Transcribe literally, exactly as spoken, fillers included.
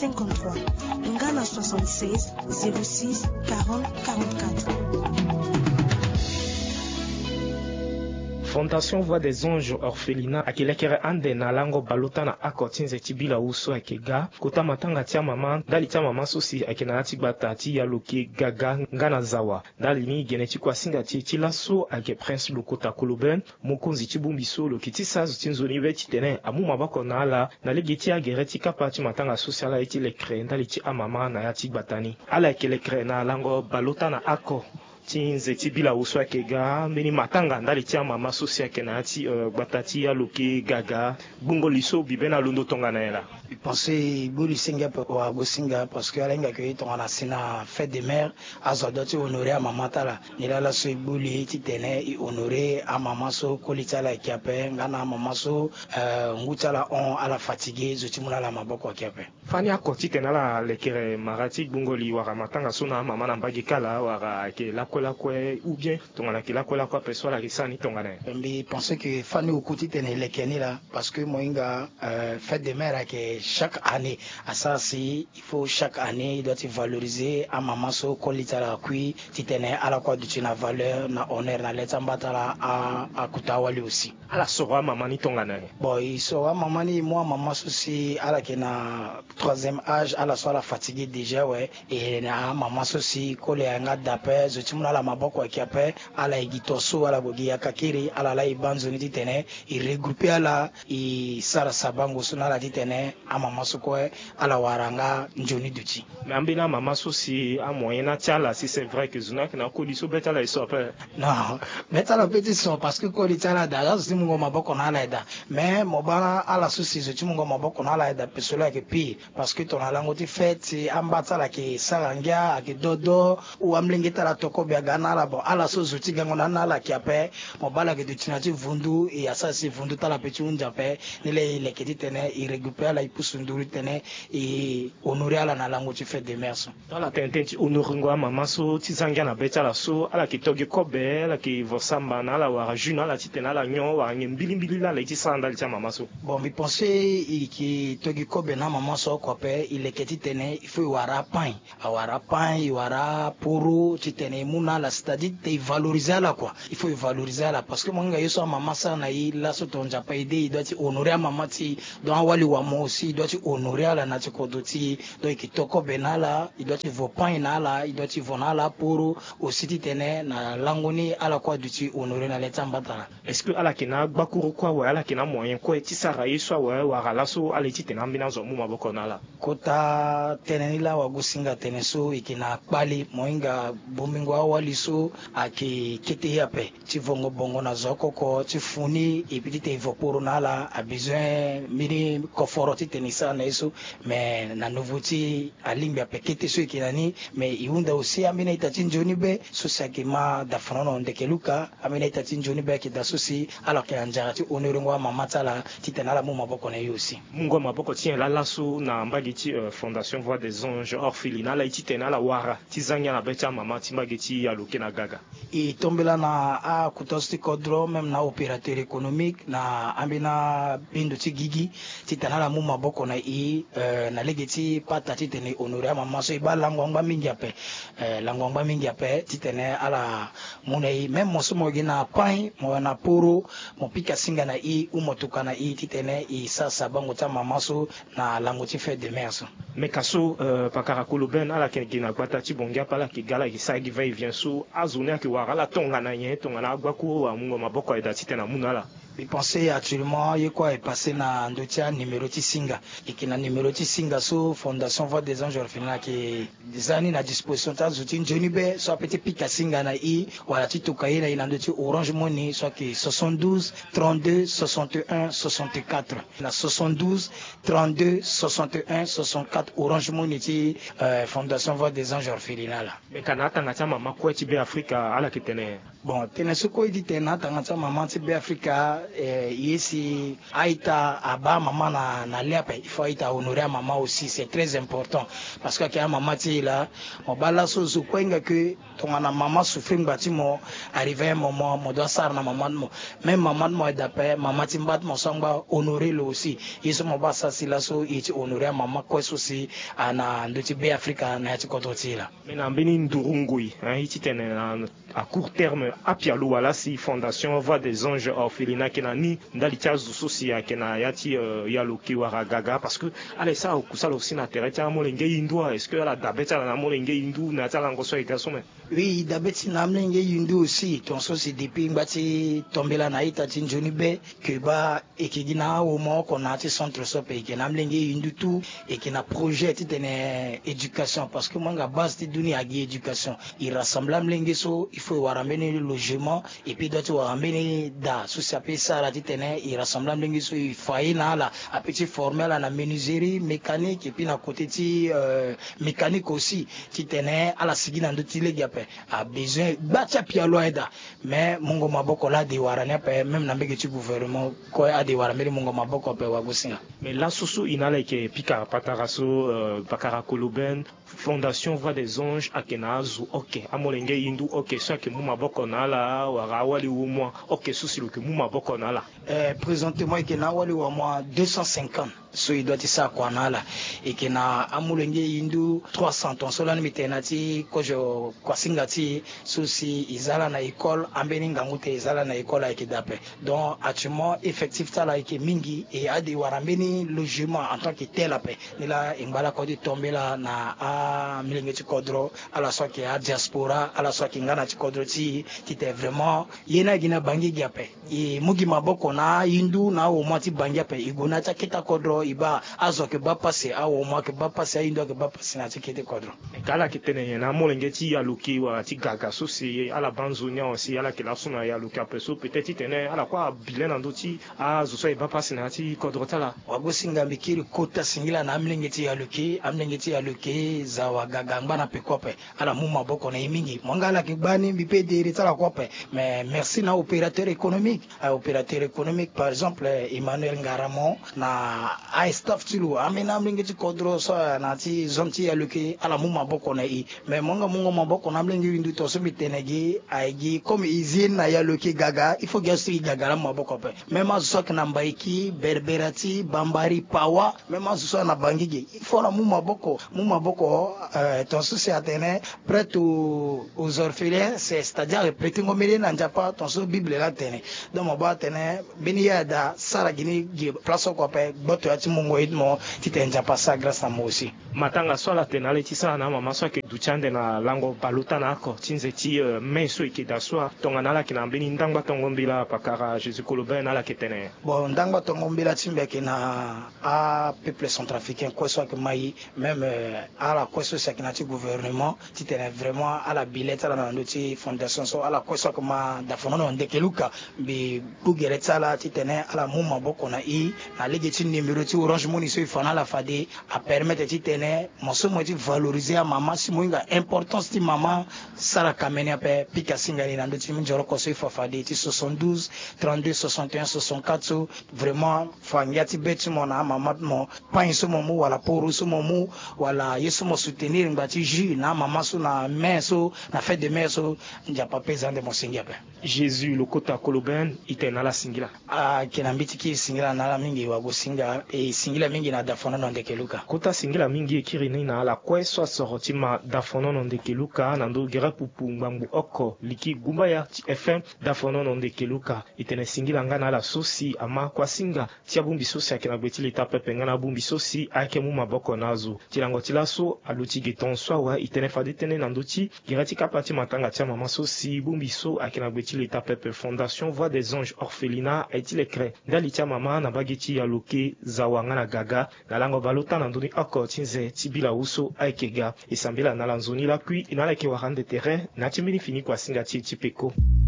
cinquante-trois, Ngana soixante-seize, zéro six, quarante, quarante-quatre. Fondation Voix des Anges Orphelinat akilekere ande na lango balota na akotinze tibila uso akega kota matanga tia mama dali tia mama sosi akena tibata ti ya loki gaga ngana zawa dali ni geneti kwa singa ti tilaso ake prince lokota kuluben mukunzi tibumbiso lokiti sazu tinzoni beti tene amu mabako na ala na legiti agereti kapa ti matanga sosi ala iti lekre dali ti amama na ya tibatani ala akelekre na lango balota na ako tinze tibila uso akega meni matanga ndali tia mama sosi akena ti uh, batati ya loki gaga bungo liso bibena londo tonga na ela pensé buli singa wa gosinga parce que alenga ke to na sina fête des mères azodoti honorer à maman tala nila la so buli ti tene i honorer à maman so kolitala kiape ngana maman so euh, ngutala on ala fatigué zoti muna la maboko kiape fani akoti tena la lekere marati bungo li wara matanga sona mama na mbagi kala wara ke la kola kwe ou bien tonga la ke la kola kwa peso la risani tonga na mbi pensé que fani okuti tene lekeni la parce que moinga euh, fête des mères que chaque année à ça si il faut chaque année il doit être valorisé à maman so kolita la kui titene ala kwa du na valeur na honneur na leta mbatala a a kutawali aussi ala sora maman ni tonga na bon il sera maman ni moi maman so si ala ke na troisième âge ala so la fatigué déjà ouais et na maman so si kole anga d'après je timuna la maboko ki après ala igitoso ala bogi ya kakiri ala la ibanzo ni titene il regrouper ala i sara sabango so na la titene a maman so ko ala waranga njoni duti mais ambina maman so si a moyen na tiala si c'est vrai que zuna na ko diso beta la iso après non beta la petit son parce que ko litala da si mungo maboko na ala eda mais mobana ala so si je timungo maboko na ala eda pesolo ke pi parce que ton ala ngoti fête ambata la ke sarangia ke dodo ou amlingeta la toko bia gana la bon ala so zuti gango na ala ki ape mobala ke dutinati vundu et asa si vundu tala petit unja pe nile le ke ditene i récupérer la ipusunduru tene et honorer ala na lango tu fait de merci dans la tente honoringo maman so tizangia na beta la so ala ki togi kobe ala ki vosamba na la wara juna la titena la nyon wa ngembili mbili la la tisanda li mama so bon mi penser ki togi kobe na maman so ko pe il est que titene il faut wara pain wara pain wara poro titene muna la c'est-à-dire te valoriser la quoi il faut valoriser la parce que monga yeso maman ça na il la so tonja pa aider il doit honorer maman ti donc wali wa mo aussi il doit honorer la na ko doti donc ki toko benala il doit vo pain na la il doit vo na la poro aussi titene na langoni ala quoi duti honorer na leta mbata est-ce que ala kina bakuru kwa wa ala kina moyen ko tisara yeso wa wa alaso ala titena mbina zo mu maboko na la kota tenenila wa gusinga teneso ikina kpali moinga bomingo awali so aki kete yape ti vongo bongo na zoko ko ti funi ipiti te voporo na la a besoin mini koforo ti tenisa na eso mais na nouveauté alimbi ape kete so ikinani mais iunda aussi amina itati njoni be so sakima da fanono ndekeluka amina itati njoni be ki da sosi alors que anjara ti honorengo mama tala ti tenala mu maboko na yo aussi mungo maboko ti la laso na mbagi ti uh, Fondation Voix des Anges Orphelinat la ititena la wara tizanga na beta mama ti mbagi ti aloke na gaga i tombela na a kutosti kodro même na opérateur économique na ambina bindu ti gigi ti tanala mu maboko na i uh, na legeti pata ti tene honorer mama so ba langwangba mingi ape uh, langwangba mingi ape ti tene ala muna i même moso mo gina pain mo na poro mo pika singa na i u motuka na i ti tene i sasa bango ta mama so na lango ti fait de merci mais kaso uh, pakara koloben ala ke gina gbata ti bongia pala ki gala ki sa gi va vient so azuna ki wara la tonga na yen tonga na gbaku wa mungo maboko ida ti tena munala je pensais actuellement il quoi est passé na ndotia numéro ti singa et qui na numéro ti singa so Fondation Voix des Anges Orphelinat qui des années na disposition ta zuti njoni be so petit pika singa na i wala ti tokaye na ina ndoti Orange Money soit que soixante-douze trente-deux soixante et un soixante-quatre na soixante-douze trente-deux soixante et un soixante-quatre Orange Money ti euh, Fondation Voix des Anges Orphelinat là mais kanata ngata mama ko ti be Africa ala ki tene bon tene so ko di tene tanga ta mama ti be Africa eh, yesi aita aba maman na na liape il faut aita honorer maman aussi, c'est très important parce que kia maman ti là on bala so so kwenga que ton na maman souffrir bâtiment arriver un moment mo doit sar na maman mo même maman mo d'après maman ti mbat mo sangba honorer le aussi yeso mo ba sa si la so iti honorer maman quoi aussi ana ndoti be Africa na ti kodoti là mais na mbini ndurungui hein iti tene à court terme apialu wala si fondation Voix des Anges Orphelinat kenani ndali tia zususi ya kena yati uh, ya loki wara gaga parce que allez ça kusala aussi na terre tia molenge indwa est-ce que la dabeta na molenge indu na tia langoso ita some oui dabeti na molenge indu aussi ton so c'est depuis ngati tombela na ita ti njoni be que ba ekigina au mo kona ti centre so pe ke na molenge indu tout et que na projet ti tene éducation parce que manga base ti duni agi éducation il rassemble molenge so il faut warambeni logement et puis d'autres warambeni da so ça peut ça la ti tene il rassemble molenge so il faut na la a petit formel na menuiserie mécanique et puis na côté ti euh, mécanique aussi ti tene ala sigina ndo ti legi ape a besoin bacha pialo aida mais mungo maboko la de warane pe même na mbege ti gouvernement ko a de warambeni mungo maboko pe wa gosinga mais la susu inala ke pika pataraso uh, bakara koloben fondation Voix des Anges akenazu ok amolenge indu ok so ke muma boko na la wara wali wo moi ok susi lo ke muma boko na la euh présentement ke na wali wo moi deux cent cinquante so il doit ça quoi na la et ke na amolenge indu trois cents ton so la mitenati ko jo kwa singati susi izala na école ambeni ngangute izala na école avec dape donc actuellement effectif tala ke mingi et a de warambeni logement en tant que tel ape ni la ingala ko di tombela na a milenge ti kodro ala so ke a diaspora ala so ke ngana ti kodro ti ti te vraiment yena gina bangi giape e mugi maboko na indu na o mo ti bangi ape igona ta kita kodro iba azo ke ba passer a o mo ke ba passer indu ke ba passer na ti kete kodro kala ke tene na molenge ti ya luki wa ti gaga so si ala banzonia aussi ala ke la suna ya luki ape so peut-être tene ala kwa bilen ando ti a zo so e ba passer na ti kodro tala wa gosinga mikiri kota singila na milenge ti ya luki amlenge ti ya luki za wa gaga ngana pe kope ala mu maboko na mingi mongala ke bani bi pe de retala kope mais merci na opérateur économique à opérateur économique par exemple Emmanuel Ngaramon na a staff tilu amena mlingi ti kodro so na ti zonti ya luki ala mu maboko na i mais monga mungo maboko na mlingi windu to so mitenegi aigi comme izine na ya luki gaga il faut gastri gaga la maboko pe même azok na mbaiki berberati bambari pawa même azok na bangigi il faut na mu maboko mu maboko euh, ton souci atene prêt aux, aux orphelins c'est c'est-à-dire prêter ngomeli na njapa ton so bible la tene donc mo ba tene beni ya da sara gini gi place ko pe boto ya ti mungo idmo ti te njapa sa grâce à moi aussi matanga swala tena le ti sa na mama so ke duchande na lango baluta na ko tinze ti uh, menso ke da so tonga na la ke na beni ndangba tongo mbila pakara Jésus Kolobin na la ke tene bon ndangba tongo mbila timbe ke na a peuple centrafricain ko so ke mai même euh, à la question c'est que notre gouvernement ti tene vraiment à la bilette la ndoti fondation so à la question que ma da fonono ndekeluka bi bugereta la ti tene à la muma boko na i na legiti numéro ti Orange Money so ifana la fade a permettre ti tene moso mo ti valoriser a mama si moinga importance ti mama sara kamene ape pika singani na ndoti njoro ko so ifa fade ti soixante-douze trente-deux soixante et un soixante-quatre so vraiment fangati beti mo na mama mo pa so mo wala poro so mo wala yeso mo soutenir ngati ju na mama so na main so na fête de mère so nja pa pesa de mo singia pe Jésus le kota Kolobin itena la singila a kena mbiti ki singila na la mingi wa go singa e singila mingi na dafona no ndekeluka kota singila mingi ekiri ni na la kweso sorotima dafona no ndekeluka na ndo gera pupu ngbambu oko liki gumba ya F M dafona no ndekeluka itena singila ngana la sosi ama kwa singa tia bumbi sosi akena betili tapepe ngana bumbi sosi ake mu maboko nazo tilango tilaso aluti geton swa itene fade tene na ndoti girati kapati matanga tia mama sosi bumbi so akena betili tapepe fondation Voix des Anges Orphelinat aitile cré ndali tia mama na bageti ya loke zawanga na gaga na lango baluta na ndoni oko tinze tibila uso aikega isambila na lanzoni la kui inala ke warande terrain na timini fini kwa singa ti tipeko